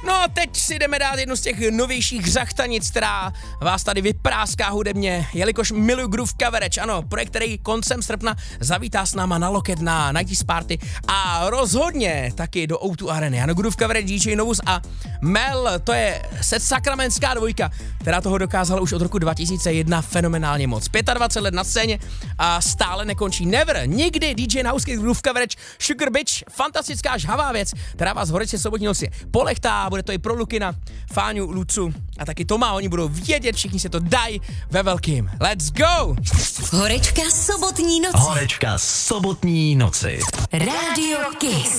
No a teď si jdeme dát jednu z těch novějších řachtanic, která vás tady vypráská hudebně, jelikož miluju Groove Coverage, ano, projekt, který koncem srpna zavítá s náma na loket na 90s Party a rozhodně taky do O2 Areny. Ano, Groove Coverage, DJ Novus a Mel, to je sakramentská dvojka, která toho dokázala už od roku 2001 fenomenálně moc. 25 let na scéně a stále nekončí. Never, nikdy DJ Nauský Groove Coverage, Sugar Bitch, fantastická žhavá věc, která vás v Horečce sobotní noci polechtá, bude to i pro Lukina, Fáňu, Lucu a taky Toma, oni budou vědět, všichni se to dají ve velkým. Let's go! Horečka sobotní noci. Horečka sobotní noci. Radio Kiss.